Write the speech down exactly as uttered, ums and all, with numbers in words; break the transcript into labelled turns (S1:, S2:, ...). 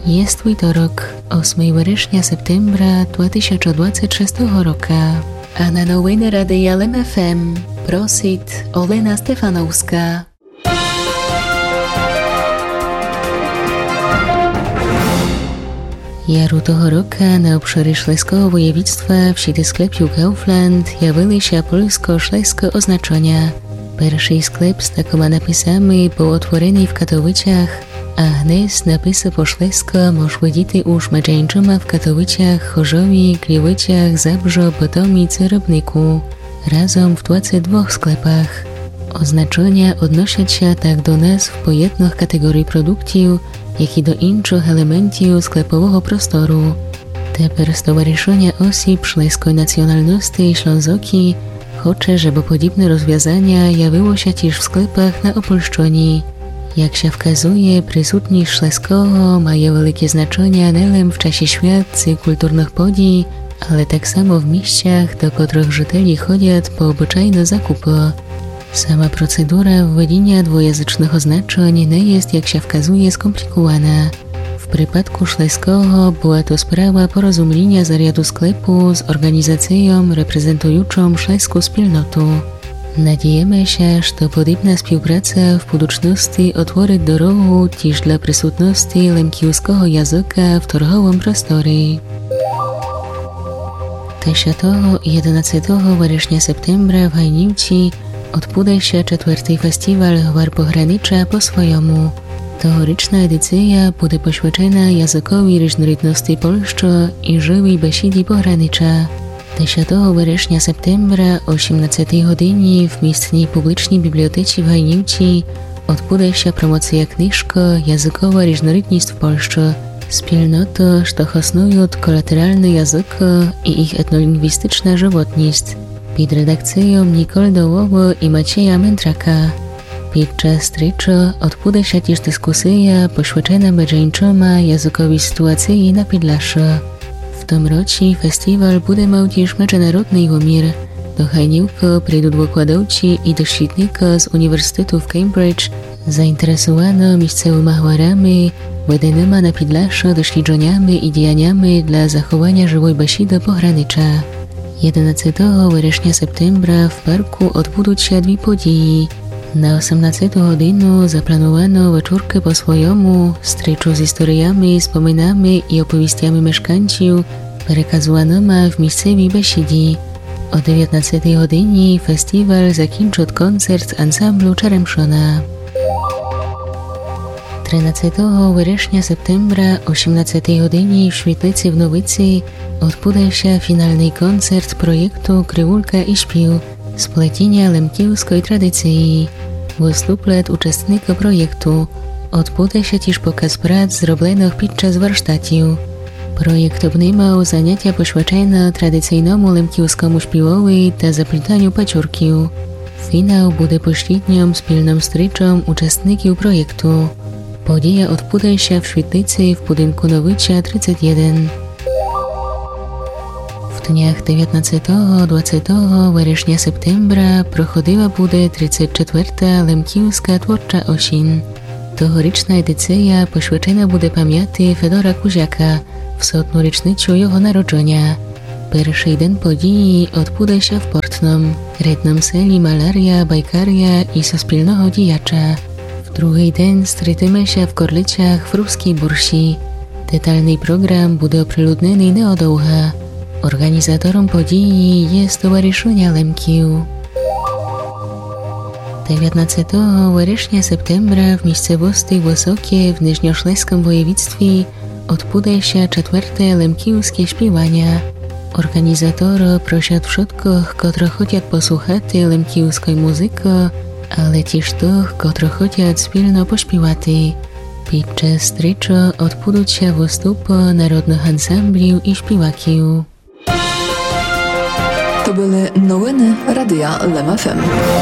S1: Jest wtorek, ósmego września septembra dwa tysiące dwudziestego szóstego roku, a na nowiny Radia L M F M prosi Olena Stefanowska. Jaru того року на обширі Шлеського воєвідства в сіті склепів Kaufland явилися польсько-шлеське означення. Перший склеп з такими написами був утворений в Катовичах, а гнес написи по-шлесько мож видіти у Шмадженчома в Катовичах, Хожові, Крівичах, Забжо, Потомі, Церобнику. Разом в двадцять двох склепах. Означення односяться так до назв поєднаних категорій продуктів, як і до інших елементів склепового простору. Тепер Stowarzyszenie Osób Szlejskiej Nacjonalności Ślązoki хоче, щоб подібне розв'язання явилося тіж в склепах на Опольщині. Як się wskazuje, присутність Шлеського має велике значення не лише в часі свят чи культурних подій, але так само в місцях, до котрих жителі ходять по обичайно закупу. Sama procedura wwedzenia dwujęzycznych oznaczeń nie jest, jak się wskazuje, skomplikowana. W przypadku Szlejskiego była to sprawa porozumienia zarяду sklepu z organizacją reprezentującą szlejską wspólnotę. Nadziejemy się, że podobna współpraca w przyszłości otworzy drogę też dla przysutności lemkiuskiego języka w torgowym prostorze. dziesiątego i jedenastego września septembra w Hajniwci odbędzie się czwarty festiwal Gwar Pogranicza po swojemu. Tegoroczna edycja będzie poświęcona językowi różnorodności polszczo i żywej besiedi pogranicza. dziesiątego września septembra o osiemnastej godzinie w miejscowej publicznej bibliotece w Hajniwci odbędzie się promocja książki Językowa różnorodność w Polsce. Wspólnoty, że hosnują kolateralny język i ich etnolingwistyczna żywotność. Pod redakcją Nicole Dołowo i Macieja Mędraka. Podczas stryczu odbędzie się też dyskusja poświęcona bieżącemu językowi sytuacji na Podlasiu. W tym roku festiwal będzie miał też międzynarodny wymiar. Do Hajniwki przyjdą wykładowcy i doświadczeni z Uniwersytetu w Cambridge zainteresowani miejscowymi gwarami, wydanymi na Podlasiu doświadczeniami i działaniami dla zachowania żywej besiedy pogranicza. jedenastego września septembra w parku odbędą się dwie podії. Na osiemnastą godzinę zaplanowano wieczórkę po swojemu, stryczu z historiami, wspominami i opowieściami mieszkańców, przekazywanymi w miejscowej besiedzie. O dziewiętnastej godzinie festiwal zakończy koncert ansamblu Czeremszona. trzynastego września septembra o osiemnastej godzinie w Świetlicy w Nowicy odbędzie się finalny koncert projektu Krywulka i śpiew splecienia lemkiewskiej tradycji. Wystąpią uczestnicy projektu. Odbędzie się też pokaz prac zrobionych podczas warsztatów. Projekt obejmował zajęcia poświęcone tradycyjnemu lemkiewskiemu śpiewowi i zapletaniu paciorków. Finał będzie pośrednią wspólną stryczą uczestników projektu. Podія odbędzie się w Świetlicy w budynku Nowicia trzydzieści jeden. W dniach dziewiętnastego do dwudziestego września septembra prochodziła będzie trzydziesta czwarta Lemkiewska Twórcza Oseń. Tegoroczna edycja poświęcona będzie pamięci Fedora Kuziaka w setną rocznicę jego narodzenia. Pierwszy dzień podії odbędzie się w Portnom, rednym seli malaria, bajkaria i sospólnego dziejacza. Drugi dzień strytymy się w Korlicach w Ruskiej Bursi. Detalny program będzie oprzyludniony nieodługo. Organizatorem podії jest Stowarzyszenie Lemkiów. dziewiętnastego września septembra w miejscowości Wysokie w Niżnioszlejskim województwie odbędzie się czwarte lemkiewskie śpiewania. Organizatorzy proszą wszystkich, którzy chcą posłuchać lemkiewskiej muzyki, ale też tych, którzy chcą wspólnie pośpiewać. Podczas stryczu odbędą się występy narodnych ansambliów i śpiewaków.
S2: To były nowiny Radia L M F M.